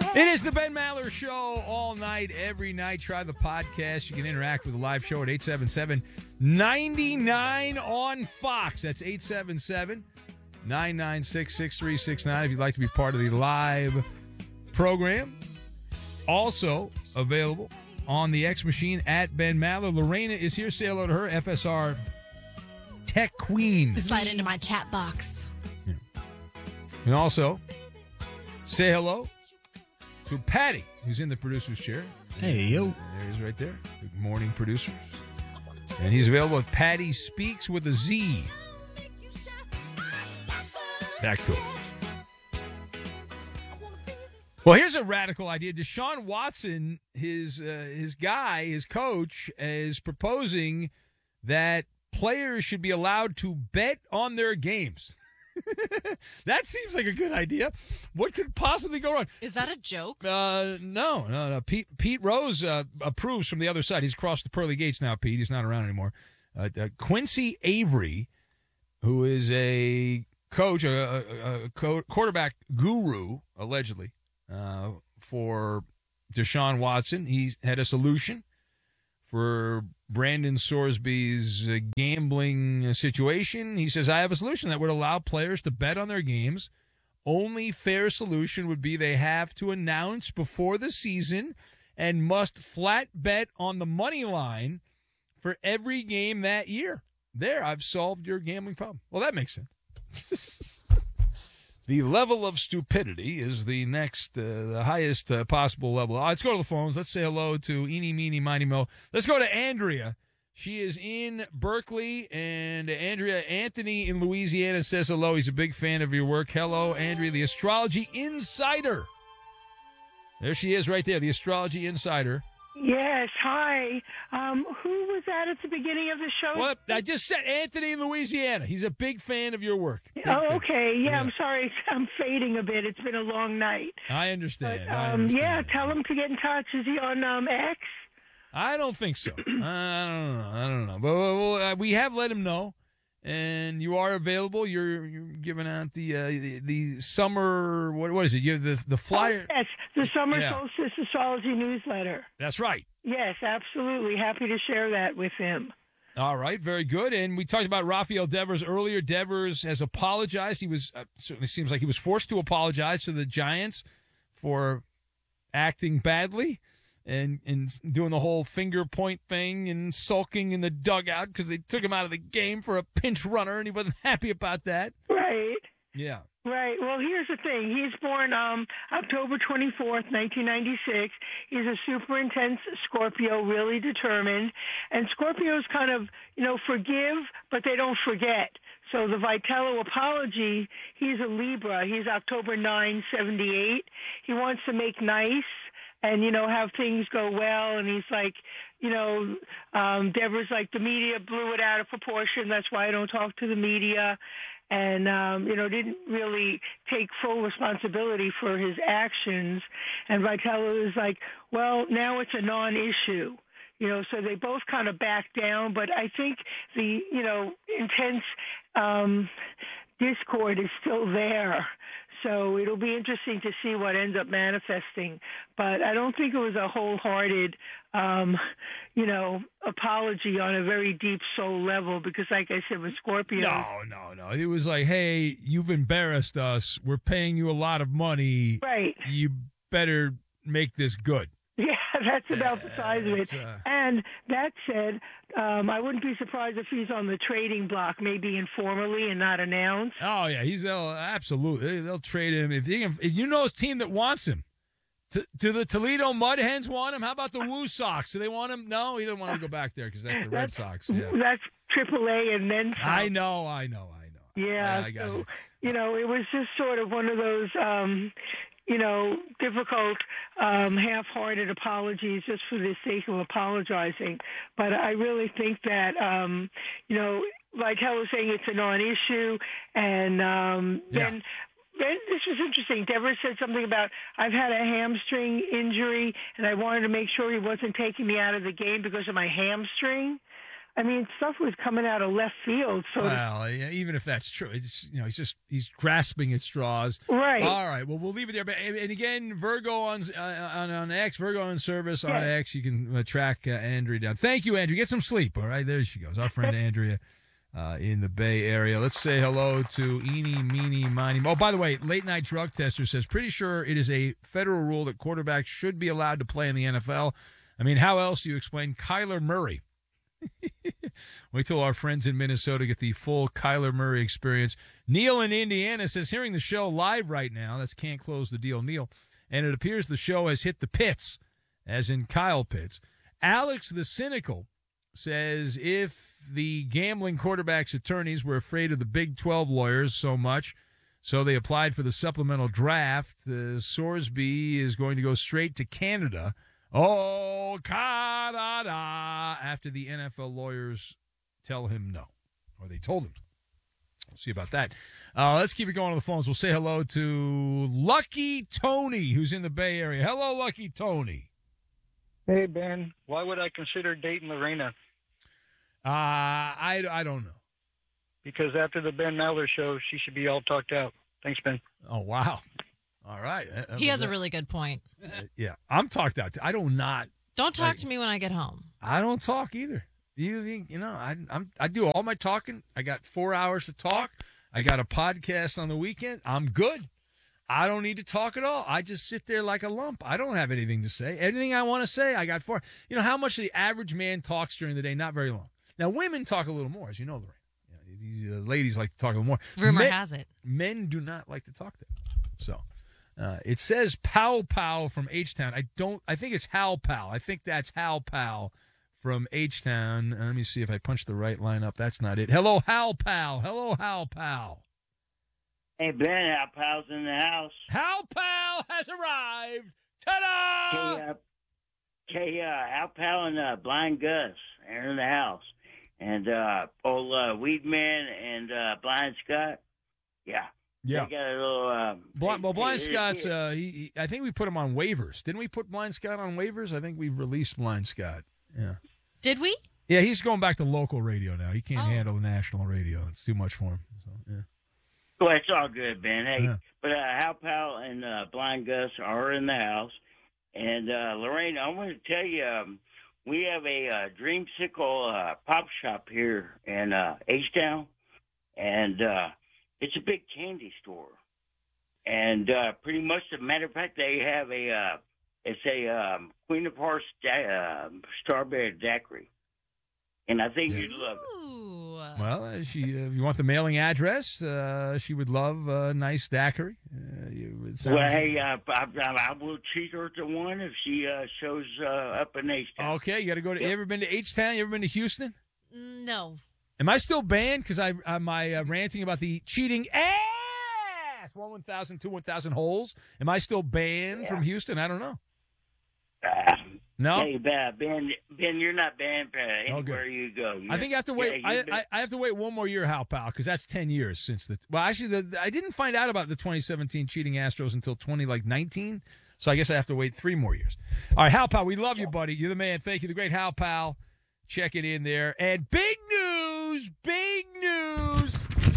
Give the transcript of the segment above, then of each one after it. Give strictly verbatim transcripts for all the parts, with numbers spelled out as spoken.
It is the Ben Maller Show all night, every night. Try the podcast. You can interact with the live show at eight seven seven, nine nine on Fox. That's eight seven seven, nine nine six, six three six nine if you'd like to be part of the live program. Also available on the X Machine at Ben Maller. Lorena is here. Say hello to her, F S R Tech Queen. Slide into my chat box. Yeah. And also, say hello to Patty, who's in the producer's chair. Hey, yo. There he is right there. Good morning, producers. And he's available at Patty Speaks with a Z. Back to it. Well, here's a radical idea. Deshaun Watson, his uh, his guy, his coach, is proposing that players should be allowed to bet on their games. That seems like a good idea. What could possibly go wrong? Is that a joke? Uh, no, no, no. Pete Pete Rose uh, approves from the other side. He's crossed the pearly gates now, Pete. He's not around anymore. Uh, uh, Quincy Avery, who is a coach, a, a, a co- quarterback guru, allegedly, uh, for Deshaun Watson. He's had a solution for Brandon Sorsby's uh, gambling situation. He says, I have a solution that would allow players to bet on their games. Only fair solution would be they have to announce before the season and must flat bet on the money line for every game that year. There, I've solved your gambling problem. Well, that makes sense. The level of stupidity is the next, uh, the highest uh, possible level. Uh, let's go to the phones. Let's say hello to Eeny, Meeny, Miny, Mo. Let's go to Andrea. She is in Berkeley, and Andrea, Anthony in Louisiana says hello. He's a big fan of your work. Hello, Andrea, the Astrology Insider. There she is right there, the Astrology Insider. Yes, hi. Um, who was that at the beginning of the show? Well, I just said Anthony in Louisiana. He's a big fan of your work. Big oh, fan. okay. Yeah, Yeah. I'm sorry. I'm fading a bit. It's been a long night. I understand. But, I um, understand. yeah, tell him to get in touch. Is he on um, X? I don't think so. I don't know. I don't know. But well, uh, we have let him know, and you are available. You're you're giving out the uh, the, the summer. What what is it? You have the the flyer. Oh, yes, the Summer Yeah. Solstice Astrology newsletter. That's right. Yes, absolutely. Happy to share that with him. All right, very good. And we talked about Rafael Devers earlier. Devers has apologized. He was uh, certainly seems like he was forced to apologize to the Giants for acting badly and and doing the whole finger point thing and sulking in the dugout because they took him out of the game for a pinch runner, and he wasn't happy about that. Right. Yeah. Right. Well, here's the thing. He's born um, October twenty-fourth, nineteen ninety-six. He's a super intense Scorpio, really determined. And Scorpios kind of, you know, forgive, but they don't forget. So the Vitello apology, he's a Libra. He's October ninth, seventy-eight. He wants to make nice and, you know, have things go well. And he's like, you know, um, Deborah's like, the media blew it out of proportion. That's why I don't talk to the media. And, um, you know, didn't really take full responsibility for his actions. And Vitello is like, well, now it's a non-issue. You know, so they both kind of back down. But I think the, you know, intense um, discord is still there. So it'll be interesting to see what ends up manifesting. But I don't think it was a wholehearted, um, you know, apology on a very deep soul level because, like I said, with Scorpio. No, no, no. It was like, hey, you've embarrassed us. We're paying you a lot of money. Right. You better make this good. Yeah, that's about the size of it. Uh, And that said, um, I wouldn't be surprised if he's on the trading block, maybe informally and not announced. Oh yeah, he's they'll, absolutely they'll trade him if, he can, if you know his team that wants him. To, do the Toledo Mud Hens want him? How about the Woo Sox? Do they want him? No, he doesn't want to go back there because that's the Red That's- Sox. Yeah. That's triple A and then some. I know, I know, I know. Yeah, I, I got so, you. you know, it was just sort of one of those, um, you know, difficult, um, half-hearted apologies just for the sake of apologizing. But I really think that, um, you know, like I was saying, it's a non-issue, and um, Yeah. then. Then this was interesting. Deborah said something about, I've had a hamstring injury, and I wanted to make sure he wasn't taking me out of the game because of my hamstring. I mean, stuff was coming out of left field. So well, yeah, even if that's true, it's you know he's just he's grasping at straws. Right. All right. Well, we'll leave it there. But and again, Virgo on uh, on, on X, Virgo on service on Yeah. X. You can uh, track uh, Andrea down. Thank you, Andrea. Get some sleep. All right. There she goes. Our friend Andrea uh, in the Bay Area. Let's say hello to Eeny, Meeny, Miny. Oh, by the way, late night drug tester says pretty sure it is a federal rule that quarterbacks should be allowed to play in the N F L. I mean, how else do you explain Kyler Murray? Wait till our friends in Minnesota get the full Kyler Murray experience. Neil in Indiana says, hearing the show live right now, that's Can't Close the Deal, Neil, and it appears the show has hit the pits, as in Kyle Pitts. Alex the Cynical says, if the gambling quarterback's attorneys were afraid of the Big twelve lawyers so much, so they applied for the supplemental draft, uh, Sorsby is going to go straight to Canada. Oh, Canada, after the N F L lawyers tell him no, or they told him. We'll see about that. Uh, let's keep it going on the phones. We'll say hello to Lucky Tony, who's in the Bay Area. Hello, Lucky Tony. Hey, Ben. Why would I consider dating Lorena? Uh, I, I don't know. Because after the Ben Maller show, she should be all talked out. Thanks, Ben. Oh, wow. All right. He has a really good point. Uh, yeah, I'm talked out. I don't not. Don't talk I, to me when I get home. I don't talk either. You, you know, I, I'm I do all my talking. I got four hours to talk. I got a podcast on the weekend. I'm good. I don't need to talk at all. I just sit there like a lump. I don't have anything to say. Anything I want to say, I got four. You know how much the average man talks during the day? Not very long. Now, women talk a little more, as you know, Lorraine. You know, these uh, ladies like to talk a little more. Rumor men, has it. Men do not like to talk that much. So. Uh, it says Pow Pow from H-Town. I don't. I think it's Hal Pal. I think that's Hal Pal from H-Town. Uh, let me see if I punch the right line up. That's not it. Hello, Hal Pal. Hello, Hal Pal. Hey, Ben, Hal Pal's in the house. Hal Pal has arrived. Ta-da! Hey, uh, hey, uh, Hal Pal and uh, Blind Gus are in the house. And uh, old uh, Weedman and uh, Blind Scott, yeah. Yeah. They got a little. Um, Blind, well, Blind it, it, Scott's. it, Uh, he, he, I think we put him on waivers. Didn't we put Blind Scott on waivers? I think we released Blind Scott. Yeah. Did we? Yeah, he's going back to local radio now. He can't Oh. handle the national radio. It's too much for him. So, yeah. Well, it's all good, Ben. Hey, Yeah. but uh, Hal Pal and uh, Blind Gus are in the house. And uh, Lorraine, I want to tell you, um, we have a uh, Dreamsicle uh, pop shop here in uh, H-Town. And uh, it's a big candy store. And uh, pretty much, as a matter of fact, they have a uh, it's a um, Queen of Hearts da- uh, strawberry daiquiri, and I think Yeah. you'd love it. Ooh. Well, uh, she, uh, if you want the mailing address, uh, she would love a nice daiquiri. Uh, you, it sounds, Well, hey, uh, I, I, I will treat her to one if she uh, shows uh, up in H-Town. Okay, you got to go to. Yep. You ever been to H-Town? You ever been to Houston? No. Am I still banned because I am I uh, ranting about the cheating ass? One one thousand, two one thousand holes. Am I still banned Yeah. from Houston? I don't know. Uh, No. Hey, Ben, Ben, Ben, you're not banned uh, Oh, good. anywhere you go. You I think I have to wait. Yeah, I, you've been- I I have to wait one more year, Hal Pal, because that's ten years since the. Well, actually, the, I didn't find out about the twenty seventeen cheating Astros until twenty like nineteen. So I guess I have to wait three more years. All right, Hal Pal, we love you, buddy. You're the man. Thank you, the great Hal Pal. Check it in there. And big news, big news.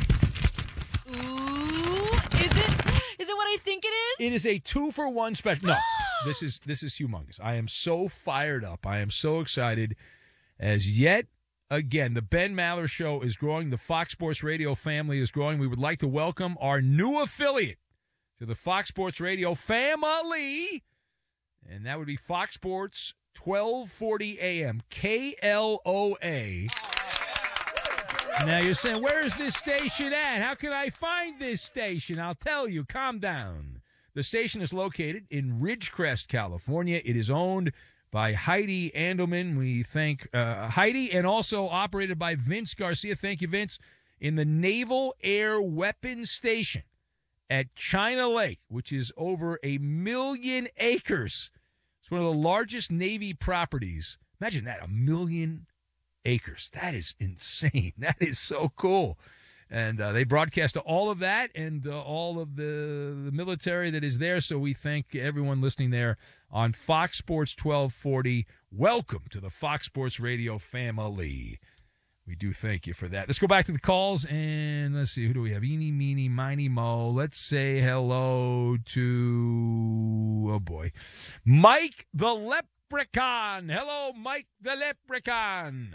Ooh. Is it? Is it what I think it is? It is a two for one special. No, this is this is humongous. I am so fired up. I am so excited. As yet again, the Ben Maller Show is growing. The Fox Sports Radio family is growing. We would like to welcome our new affiliate to the Fox Sports Radio family, and that would be Fox Sports twelve forty A M K L O A. Now you're saying, where is this station at? How can I find this station? I'll tell you. Calm down. The station is located in Ridgecrest, California. It is owned by Heidi Andelman. We thank uh, Heidi, and also operated by Vince Garcia. Thank you, Vince. In the Naval Air Weapons Station at China Lake, which is over a million acres. It's one of the largest Navy properties. Imagine that, a million acres. That is insane. That is so cool. And uh, they broadcast all of that and uh, all of the, the military that is there. So we thank everyone listening there on Fox Sports twelve forty. Welcome to the Fox Sports Radio family. We do thank you for that. Let's go back to the calls, and let's see. Who do we have? Eeny, meeny, miny, mo. Let's say hello to, oh, boy, Mike the Leprechaun. Hello, Mike the Leprechaun.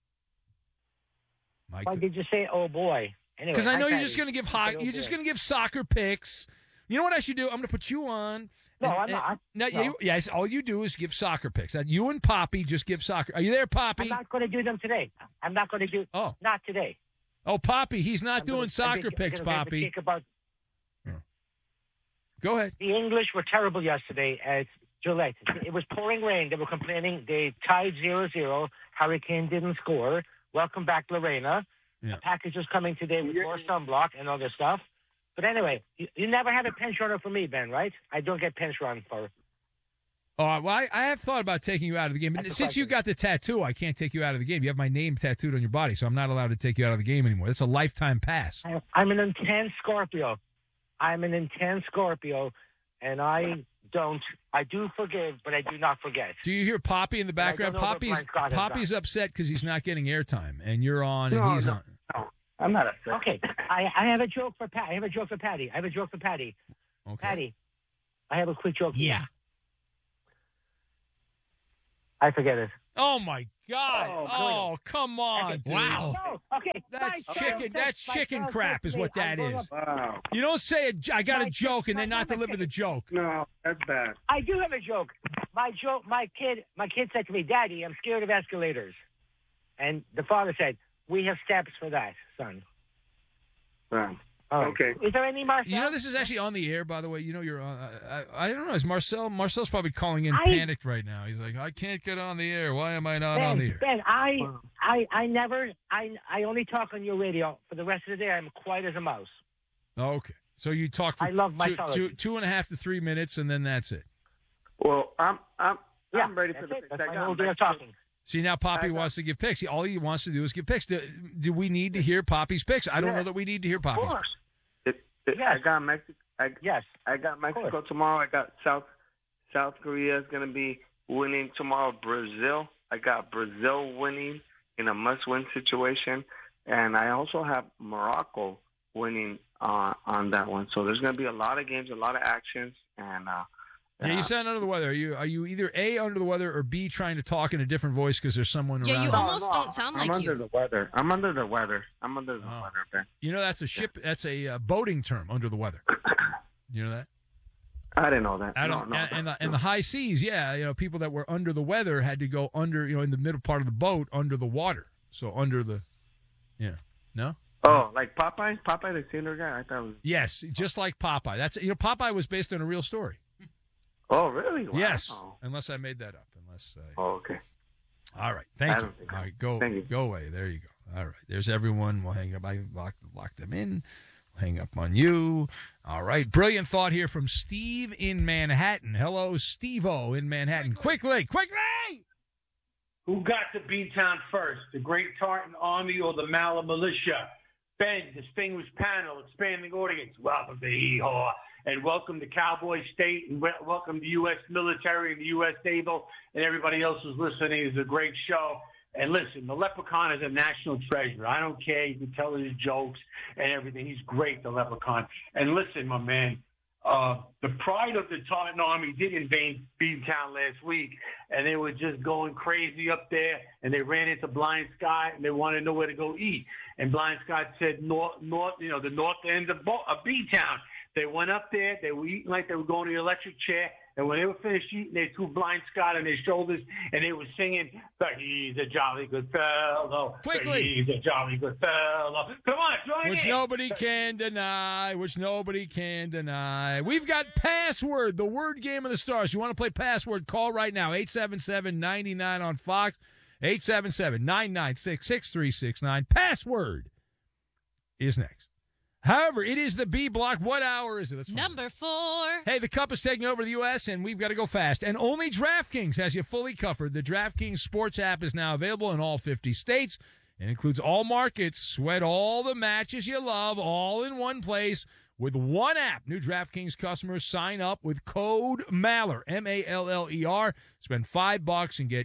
Mike Why the- did you say, oh, boy? Anyway, Because I know hi, you're Patty. just going to give You ho- said, oh, you're just boy. going to give soccer picks. You know what I should do? I'm going to put you on. No, and- I'm and- not. No, No. You, yes, all you do is give soccer picks. Uh, You and Poppy just give soccer. Are you there, Poppy? I'm not going to do them today. I'm not going to do. Oh. Not today. Oh, Poppy, he's not I'm doing gonna- soccer I'm picks, gonna Poppy. Speak about Go ahead. the English were terrible yesterday at Gillette. It was pouring rain. They were complaining. They tied zero zero. Hurricane didn't score. Welcome back, Lorena. Yeah. A package is coming today with more sunblock and other stuff. But anyway, you, you never had a pinch runner for me, Ben, right? I don't get pinch run for. Oh, well, I, I have thought about taking you out of the game. But That's a since you question. got the tattoo, I can't take you out of the game. You have my name tattooed on your body, so I'm not allowed to take you out of the game anymore. That's a lifetime pass. I- I'm an intense Scorpio. I'm an intense Scorpio, and I don't. I do forgive, but I do not forget. Do you hear Poppy in the I don't background? know what Poppy's Brian Scott has Poppy's upset because he's not getting airtime, and you're on, and No, he's no. on. No, I'm not upset. Okay, I, I have a joke for Pat. I have a joke for Patty. I have a joke for Patty. Okay. Patty, I have a quick joke. For you. Yeah. I forget it. Oh my God! Oh, Oh, come on! Okay. dude. Wow. No, okay. That's my chicken. child That's said- my chicken child crap, said is to what me, that I'm going is. up- Wow. You don't say a, j- I got a My- joke and then my- not my- deliver the joke. No, that's bad. I do have a joke. My joke. My kid. My kid said to me, "Daddy, I'm scared of escalators," and the father said, "We have steps for that, son." Wow. Oh. Okay. Is there any Marcel? You know this is actually on the air, by the way. You know you're on. I, I, I don't know. Is Marcel? Marcel's probably calling in I- panicked right now. He's like, I can't get on the air. Why am I not Ben, on the air? Ben, I, I, I never, I, I only talk on your radio. For the rest of the day, I'm quiet as a mouse. Oh, okay. So you talk for I love my two, solitude. two, two and a half to three minutes, and then that's it. Well, I'm I'm Yeah, I'm ready for that's the it. picks. That's I my got whole day of Mexico. talking. See, now Poppy I got- wants to give picks. He, all he wants to do is give picks. Do, do we need to hear Poppy's picks? I don't Yeah. know that we need to hear Of Poppy's course. picks. It, it, Yes. I got Mexico. I, Yes. I got Mexico course. tomorrow. I got South South Korea is going to be winning tomorrow. Brazil. I got Brazil winning in a must-win situation, and I also have Morocco winning uh, on that one. So there's going to be a lot of games, a lot of actions, and uh, Yeah, you uh, sound under the weather. Are you are you either A, under the weather, or B, trying to talk in a different voice because there's someone Yeah, around? you you? almost don't sound I'm like under you. the weather. I'm under the weather. I'm under the Oh. weather, Ben. You know that's a ship. That's a uh, boating term. Under the weather. You know that? I didn't know that. I no, don't. no, and, and, the, no. and the high seas, yeah, you know, people that were under the weather had to go under, you know, in the middle part of the boat, under the water. So under the, yeah, no. Oh, like Popeye? Popeye the Sailor guy? I thought it was. Yes, just like Popeye. That's you know, Popeye was based on a real story. Oh, really? Wow. Yes, unless I made that up. Unless. I, Oh, okay. All right, I thank you. don't think All I- right, go Thank you. go away. There you go. All right, there's everyone. We'll hang up. I lock lock them in. We'll hang up on you. All right, brilliant thought here from Steve in Manhattan. Hello, Steve-O in Manhattan. Quickly, quickly. Who got to B-Town first, the Great Tartan Army or the Mala Militia? Ben, distinguished panel, expanding audience, welcome to Hee-Haw, and welcome to Cowboy State, and we- welcome to U S military and the U S Naval, and everybody else who's listening. It's a great show. And listen, the Leprechaun is a national treasure. I don't care. You can tell his jokes and everything. He's great, the Leprechaun. And listen, my man, uh, the pride of the Tartan Army did invade Beantown last week, and they were just going crazy up there, and they ran into Blind Scott, and they wanted to know where to go eat. And Blind Scott said north, north, you know, the north end of, Bo- of Beantown. They went up there. They were eating like they were going to the electric chair. And when they were finished eating, they threw Blind Scott on their shoulders, and they were singing, "But he's a jolly good fellow. But Quickly. he's a jolly good fellow." Come on, join Which in. nobody can deny. Which nobody can deny. We've got Password, the word game of the stars. You want to play Password? Call right now. eight seven seven, nine nine on Fox. eight seven seven, nine nine six, six three six nine. Password is next. However, it is the B block. What hour is it? Let's find out. Number four. Hey, the Cup is taking over the U S, and we've got to go fast. And only DraftKings has you fully covered. The DraftKings Sports app is now available in all fifty states and includes all markets. Sweat all the matches you love all in one place with one app. New DraftKings customers sign up with code MALLER, M A L L E R. Spend five bucks and get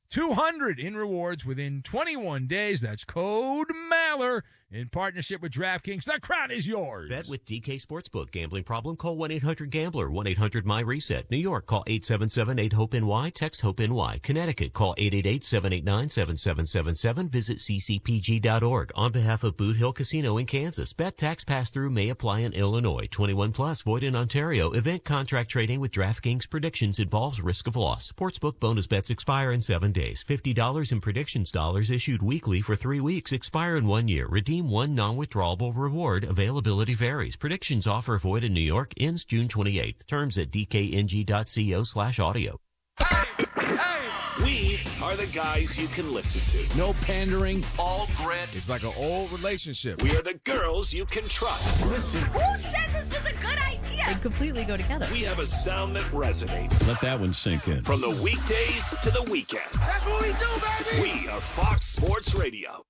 two hundred in rewards within twenty-one days. That's code Maller in partnership with DraftKings. The crown is yours. Bet with D K Sportsbook. Gambling problem? Call one eight hundred gambler, one eight hundred my reset. New York, call eight seven seven eight hope N Y, text HOPE-NY. Connecticut, call eight eight eight seven eight nine seven seven seven seven. Visit c c p g dot org. On behalf of Boot Hill Casino in Kansas, bet tax pass-through may apply in Illinois. twenty-one plus, void in Ontario. Event contract trading with DraftKings predictions involves risk of loss. Sportsbook bonus bets expire in seven days. fifty dollars in predictions dollars issued weekly for three weeks. Expire in one year. Redeem one non-withdrawable reward. Availability varies. Predictions offer void in New York. Ends June twenty-eighth. Terms at d k n g dot co slash audio. We are the guys you can listen to. No pandering, all grit. It's like an old relationship. We are the girls you can trust. Listen. Who said this was a good idea? They completely go together. We have a sound that resonates. Let that one sink in. From the weekdays to the weekends. That's what we do, baby. We are Fox Sports Radio.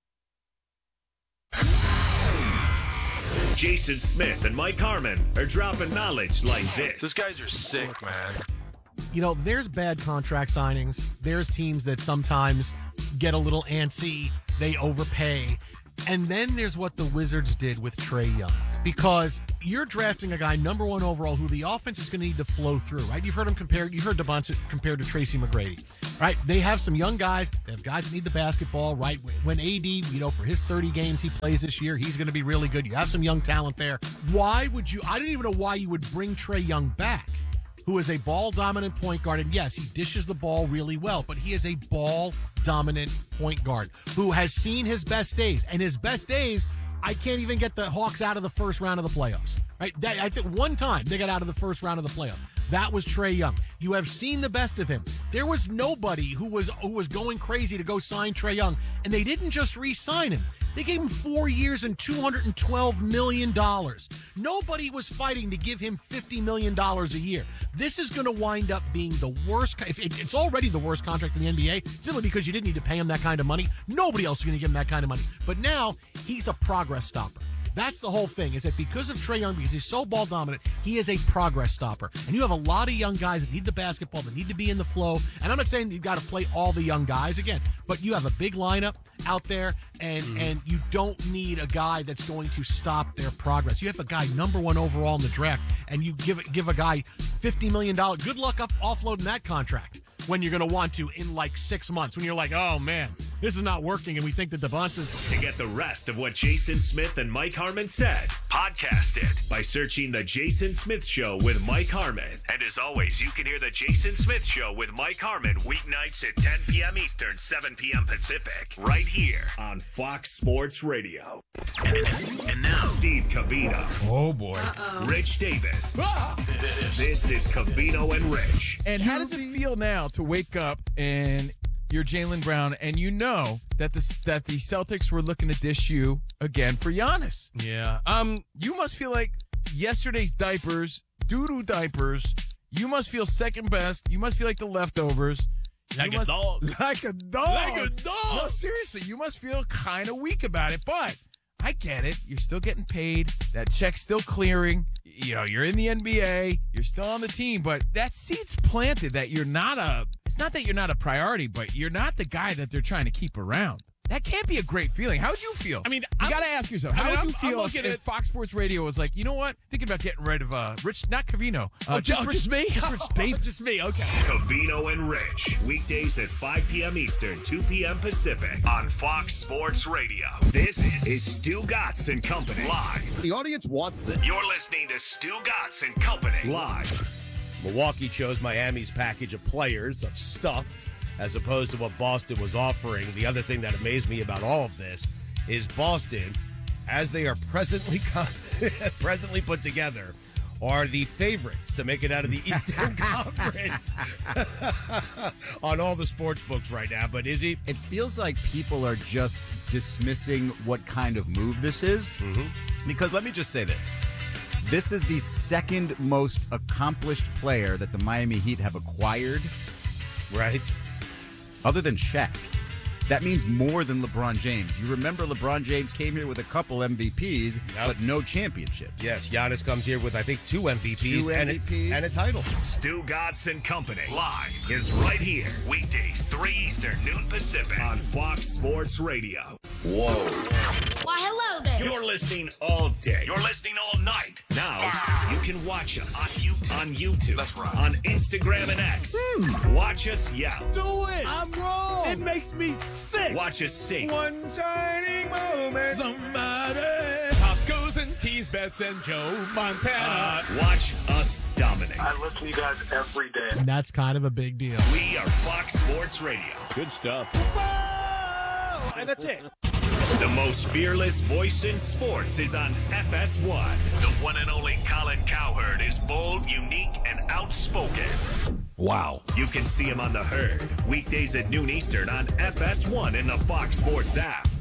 Jason Smith and Mike Harmon are dropping knowledge like this. These guys are sick, man. You know, there's bad contract signings. There's teams that sometimes get a little antsy. They overpay. And then there's what the Wizards did with Trae Young. Because you're drafting a guy number one overall who the offense is going to need to flow through, right? You've heard him compared, you heard DeBonce compared to Tracy McGrady, right? They have some young guys. They have guys that need the basketball, right? When A D, you know, for his thirty games he plays this year, he's going to be really good. You have some young talent there. Why would you, I don't even know why you would bring Trae Young back, who is a ball-dominant point guard. And yes, he dishes the ball really well, but he is a ball-dominant point guard who has seen his best days. And his best days, I can't even get the Hawks out of the first round of the playoffs. Right? That, I think one time they got out of the first round of the playoffs. That was Trae Young. You have seen the best of him. There was nobody who was who was going crazy to go sign Trae Young, and they didn't just re-sign him. They gave him four years and two hundred twelve million dollars. Nobody was fighting to give him fifty million dollars a year. This is going to wind up being the worst. It's already the worst contract in the N B A, simply because you didn't need to pay him that kind of money. Nobody else is going to give him that kind of money. But now, he's a progress stopper. That's the whole thing, is that because of Trae Young, because he's so ball dominant, he is a progress stopper. And you have a lot of young guys that need the basketball, that need to be in the flow. And I'm not saying you've got to play all the young guys again, but you have a big lineup out there, and, mm-hmm. and you don't need a guy that's going to stop their progress. You have a guy number one overall in the draft, and you give give a guy fifty million dollars. Good luck up offloading that contract when you're going to want to in like six months, when you're like, oh, man, this is not working, and we think that DeBonce's... To get the rest of what Jason Smith and Mike Harmon said, podcast it by searching The Jason Smith Show with Mike Harmon. And as always, you can hear The Jason Smith Show with Mike Harmon weeknights at ten p.m. Eastern, seven p.m. Pacific, right here on Fox Sports Radio. And, and now, Steve Covino. Oh, boy. Uh-oh. Rich Davis. Ah! This is Covino and Rich. And how does it feel now to wake up and you're Jaylen Brown and you know that the, that the Celtics were looking to dish you again for Giannis? Yeah. Um, you must feel like yesterday's diapers, doo-doo diapers, you must feel second best. You must feel like the leftovers. Like you a must, dog. Like a dog. Like a dog. No, seriously, you must feel kind of weak about it, but I get it. You're still getting paid. That check's still clearing. You know, you're in the N B A. You're still on the team, but that seed's planted that you're not a, it's not that you're not a priority, but you're not the guy that they're trying to keep around. That can't be a great feeling. How would you feel? I mean, you got to ask yourself, how I mean, would I'm, you feel if, if at, Fox Sports Radio was like, you know what? Thinking about getting rid of uh, Rich, not Covino. Uh, oh, just, Rich, just me? Just Rich Davis. Just me, okay. Covino and Rich, weekdays at five p.m. Eastern, two p.m. Pacific on Fox Sports Radio. This is Stu Gatz and Company live. The audience wants this. You're listening to Stu Gatz and Company live. Milwaukee chose Miami's package of players, of stuff, as opposed to what Boston was offering. The other thing that amazed me about all of this is Boston, as they are presently presently put together, are the favorites to make it out of the Eastern Conference on all the sports books right now. But is he? It feels like people are just dismissing what kind of move this is. Mm-hmm. Because let me just say this. This is the second most accomplished player that the Miami Heat have acquired. Right. Other than Shaq. that means more than LeBron James. You remember LeBron James came here with a couple M V Ps, yep. but no championships. Yes, Giannis comes here with, I think, two M V Ps, two and, M V Ps. A, and a title. Stu Godson Company live is right here. Weekdays, three Eastern, noon Pacific on Fox Sports Radio. Whoa. Why, hello there. You're listening all day. You're listening all night. Now wow. you can watch us on YouTube, on, YouTube, That's right. on Instagram and X. Hmm. Watch us yell. Do it. I'm wrong. It makes me sick. Watch us sing. One shining moment. Somebody. Tacos and teas, bets and Joe Montana. Uh, watch us dominate. I listen to you guys every day. And that's kind of a big deal. We are Fox Sports Radio. Good stuff. Whoa! And that's it. The most fearless voice in sports is on F S one. The one and only Colin Cowherd is bold, unique, and outspoken. Wow. You can see him on The Herd, weekdays at noon Eastern on F S one in the Fox Sports app.